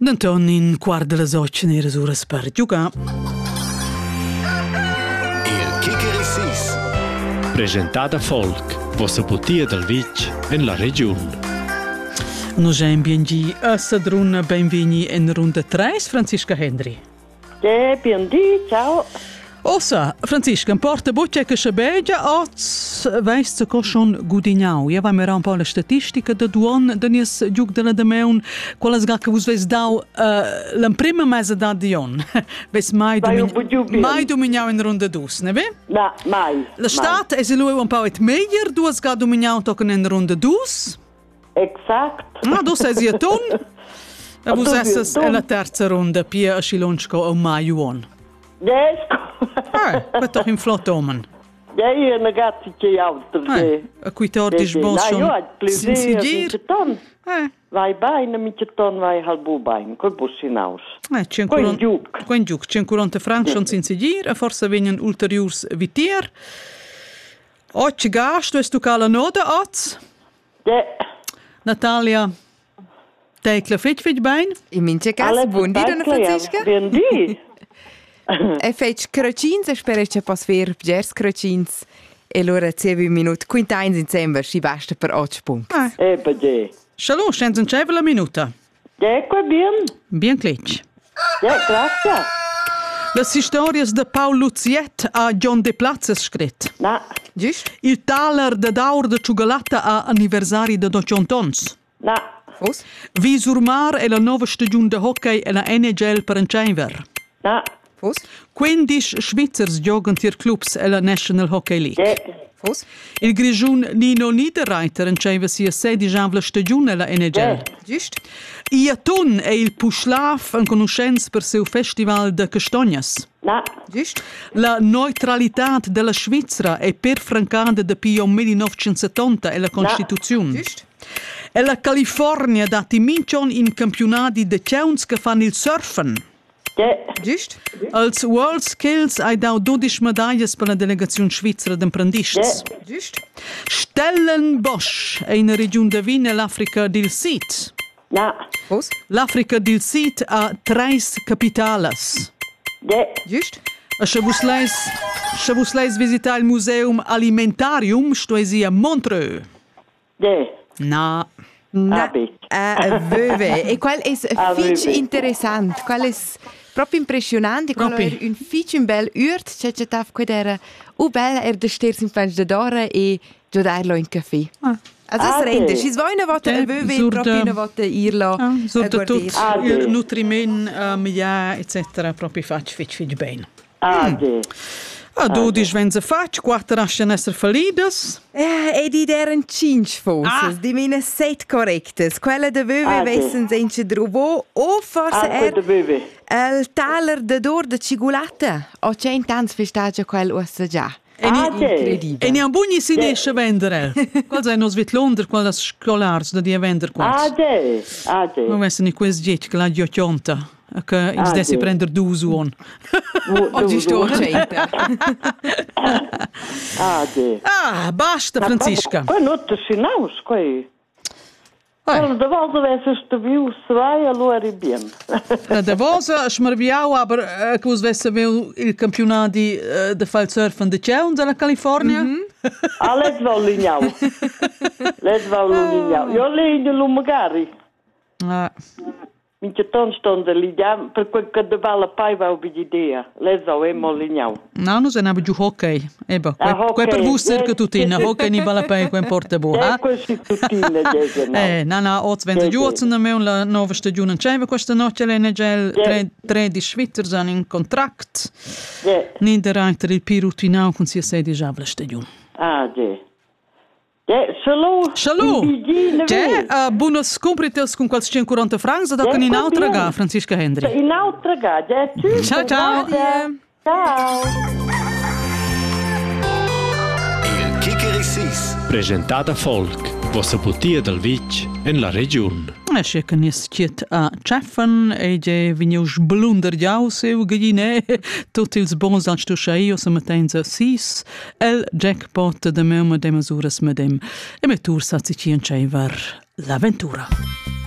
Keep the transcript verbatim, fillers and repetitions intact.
D'Anton in quart de les otg n'eras uras per giugar. Il Kikeriksis. Presentada folk, vossa putia del Vitg en la regione. Nos hem biengi a Sadruna benvini in ronda tre, Franziska Henry. Ja, biendi, ciao. Ossa, Franziska, in porta buccia che scebegia, oz veist co schon gudignau. Ja, vai mir un po' la statistica da duon, da nies giug della da meun, qualas ga che vus veis dau uh, l'an prima mese da dion. Veis mai domini- mai domignau in ronda dus, ne ve? Na, mai. La stat es lui un po' et meglier, duas ga domignau tocken in ronda dus. Exact. Ah, dus es ja ton. E vus esses e la terza ronda, pia a Schilonschko o mai uon. Ja, scu. Eh, ma toch in flot omen. Ja, io ragazzi che altro. Eh, a quattordici bons schon. Na, io ho sin plezier, sigir. ton. Eh, Vai bene, mi ton vai halbu bain, col bussi naus. eh, Coin giug. Coin giug, centoquaranta francs schon sin sigir, e forse venien ulteriurs vitier. Oc gas, tu es tu cala noda, oz? Ja. Natalia, teikla fit fit bein? In mince cas, buon dia, Donna Franziska. Biendi. E fetch crocins, e spero che pos ver gers crocins. E allora zevi minut, quintains insember, si basta per otto punti. Eh, E beh. shalom, schenzen ceva la minuta. Ja, qua bien. Bien clic. Ja, grazie. Las historias de Paul Luziet a John de Platzes scrit. Na, Giust? Il taler de daur de cioccolata a anniversari de dociontons. na. Fos? Visurmar è la nuova stagione de hockey e la N H L per un Chamber. Na. Fos? quindici Schweizers giocano tier clubs e la National Hockey League. Ja. Fos? Il grigiun Nino Niederreiter inceva sia sedici stagione e la N H L. Ja. Giust? Iatun è il Puschlaf in conoscenza per seu festival de Castognas. Na. Giust? La neutralità della Svizzera è perfrancata da più millenovecentosettanta e la Costituzione. Giust? E la California dà mincion in campionati de ceuns che fanno il surfen. Ja. Giust? Als World Skills hai dau dodici medaglie per la delegazione svizzera d'imprendistes. Ja. Giust? Stellenbosch è in regione de Wien e l'Africa del Sud. Na. Fos? L'Africa del Sud ha tre capitales. Ja. Giust? E se vos leis, se vos leis visitare il Museum Alimentarium, sto a Montreux. Ja. Na, Na, Abi. a vöve. E qual è A fitch vöve. interessant, qual è proprio impressionante, qual Propi. è un fitch un bel urt, c'è c'è taf qued era u bella er de sters in panch de dora e giodarlo in caffè. Ah. Also Ah, es rende, sì. si svoi una volta Eh, al vöve e sur proprio de- una volta irlo ah, a sotto guardare. tutto Ah, il sì. nutrimento, uh, migliaia, eccetera, proprio faccio, faccio, faccio bene. Ah, ja. A dodici wenn sie faccio, quattro lasciano essere falidas. Eh, e di deren cinque Ah. fosses, di mine set correctes. Quella de vöve Ah, sì. vessen senche drubo o forse Ah, er quella beve. il taler de dor de cigulata. O cent'anni festagia quel ossa già. E ni- Ah, ja. Incredibile. E ne ha buoni si riesce a vendere. Qual è non svitlonder, qual è scolars da di a vendere Ah, qua. ja. Ah, Non ja. vessen ni questi dieci che la giochionta. Che in Ah, stessi sì. prendere due suon. Oggi sto a centa. Ah, ja. Ah, basta, Franziska. Qua non ti si naus, qua. Eh, Allora, da volta avessi sto viu svai, allora è bien. da vosa smarviau, aber uh, che us vesse veu il campionato uh, de file surfen de Ceun della California. Ah, let wel lignau. Let wel lignau. Io legno lo magari. Ah, Mince ton stonde lignau, per quel che de balla pai va obbididea. Let wel emo lignau. no, non se ne giù hockey. Eba, Ah, que, que hockey, per voi sì. cerca tutina, hockey ni balapei, que importa bo, Ja, ah? questi tuttine, ja, genau. Eh, no, no, oz wenn Sì, sie giù sì. oz na meu la nuova stagione in Ceva questa notte l'N H L, Sì. tre, tre di Schweizer hanno in contract. Ja. Niederreiter il più rutinau con sia sei di javla stagione. Ah, ja. Ja, shalom. Shalom! Bigine, C'è uh, buonos comprites con quals centoquaranta francs da che in qua altra bien. ga, Franziska Hendry. In altra ga, ja, tschüss. Ciao, ciao. Grazie. Ciao. Il Kikeriksis. Presentada folk, vossa putia del Vitg en la regione. E se che ne schiet a Ceffen e je vigneus blunder jau seu galline tutti ils bons als tu scheio se metenza sis el jackpot de meu de masuras medem e metur sa ci cien l'avventura.